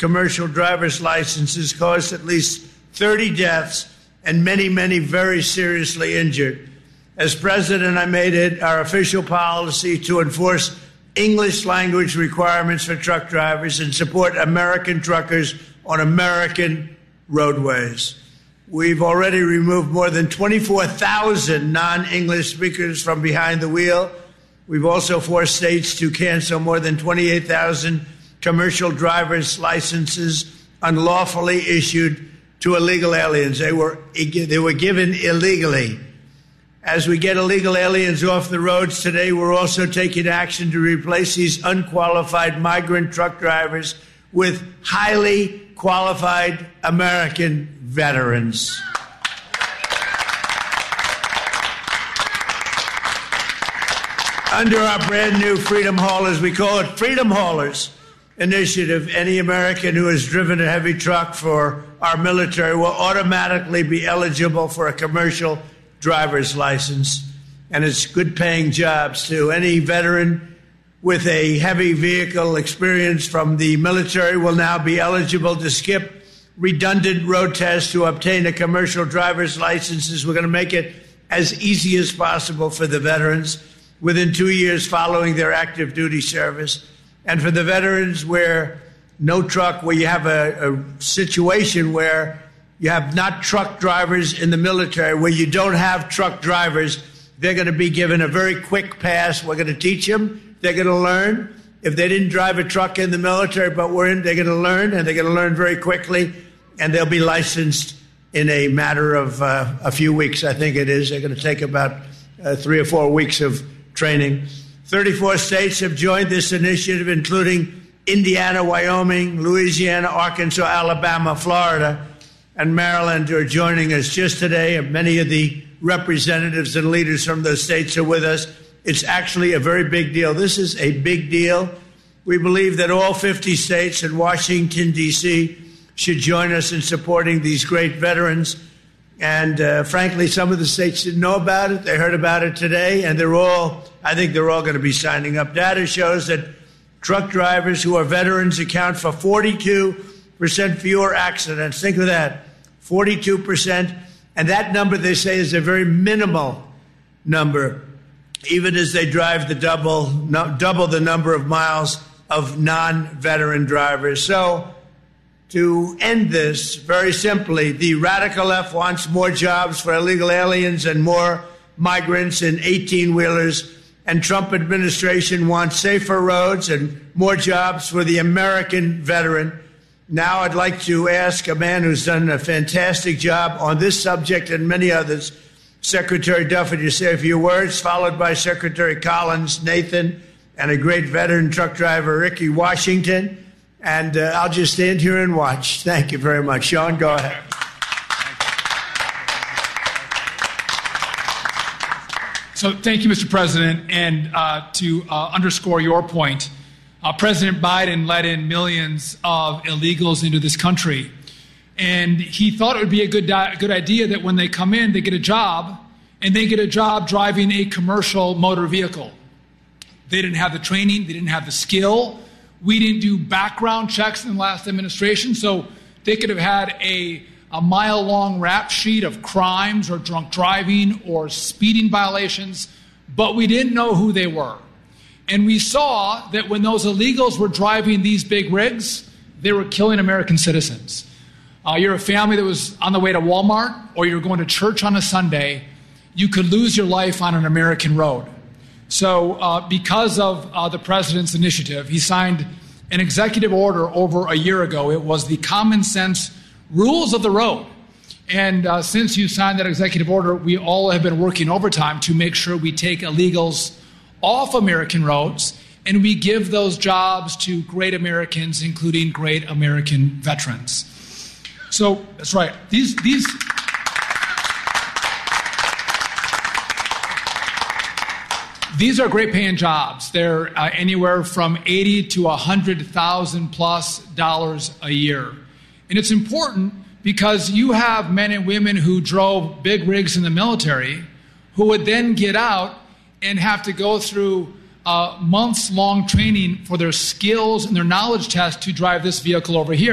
commercial driver's licenses caused at least 30 deaths and many, many very seriously injured. As president, I made it our official policy to enforce English language requirements for truck drivers and support American truckers on American roadways. We've already removed more than 24,000 non-English speakers from behind the wheel. We've also forced states to cancel more than 28,000 commercial driver's licenses unlawfully issued to illegal aliens. They were given illegally. As we get illegal aliens off the roads today, we're also taking action to replace these unqualified migrant truck drivers with highly qualified American veterans. Under our brand new Freedom Haulers, we call it Freedom Haulers initiative, any American who has driven a heavy truck for our military will automatically be eligible for a commercial driver's license, and it's good-paying jobs, too. Any veteran with a heavy vehicle experience from the military will now be eligible to skip redundant road tests to obtain a commercial driver's license. We're going to make it as easy as possible for the veterans within 2 years following their active duty service. And for the veterans where you have a situation where you have not truck drivers in the military, where you don't have truck drivers, they're going to be given a very quick pass. We're going to teach them. They're going to learn. If they didn't drive a truck in the military, but they're going to learn, and they're going to learn very quickly, and they'll be licensed in a matter of a few weeks, I think it is. They're going to take about 3 or 4 weeks of training. 34 states have joined this initiative, including Indiana, Wyoming, Louisiana, Arkansas, Alabama, Florida, and Maryland are joining us just today. And many of the representatives and leaders from those states are with us. It's actually a very big deal. This is a big deal. We believe that all 50 states and Washington, D.C. should join us in supporting these great veterans. And frankly, some of the states didn't know about it. They heard about it today, and I think they're all going to be signing up. Data shows that truck drivers who are veterans account for 42% fewer accidents. Think of that, 42%. And that number, they say, is a very minimal number, even as they drive the double the number of miles of non-veteran drivers. So to end this, very simply, the radical left wants more jobs for illegal aliens and more migrants in 18-wheelers, and Trump administration wants safer roads and more jobs for the American veteran. Now I'd like to ask a man who's done a fantastic job on this subject and many others, Secretary Duffy, to say a few words, followed by Secretary Collins, Nathan, and a great veteran truck driver, Ricky Washington. And I'll just stand here and watch. Thank you very much. Sean, go ahead. So thank you, Mr. President. And to underscore your point, President Biden let in millions of illegals into this country. And he thought it would be a good idea that when they come in, they get a job, and they get a job driving a commercial motor vehicle. They didn't have the training. They didn't have the skill. We didn't do background checks in the last administration, so they could have had a mile-long rap sheet of crimes or drunk driving or speeding violations, but we didn't know who they were. And we saw that when those illegals were driving these big rigs, they were killing American citizens. You're a family that was on the way to Walmart, or you're going to church on a Sunday, you could lose your life on an American road. So because of the president's initiative, he signed an executive order over a year ago. It was the Common Sense Rules of the Road. And since you signed that executive order, we all have been working overtime to make sure we take illegals off American roads and we give those jobs to great Americans, including great American veterans. So that's right. These are great paying jobs. They're anywhere from $80,000 to $100,000+ a year. And it's important because you have men and women who drove big rigs in the military who would then get out and have to go through months-long training for their skills and their knowledge test to drive this vehicle over here.